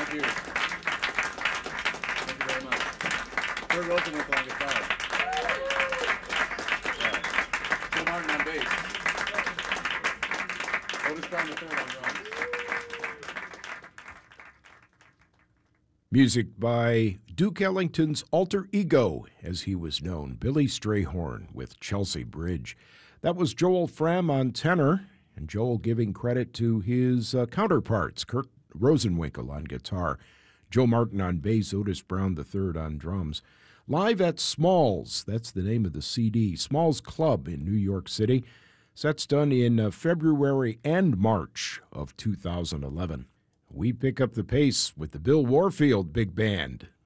Thank you. Thank you very much. Kurt Rosenwinkel on guitar. Joe Martin on bass. Otis Brown III on drums. Music by Duke Ellington's alter ego, as he was known, Billy Strayhorn with Chelsea Bridge. That was Joel Fram on tenor, and Joel giving credit to his counterparts, Kurt Rosenwinkel on guitar, Joe Martin on bass, Otis Brown III on drums. Live at Smalls, that's the name of the CD, Smalls Club in New York City. Sets done in February and March of 2011. We pick up the pace with the Bill Warfield Big Band.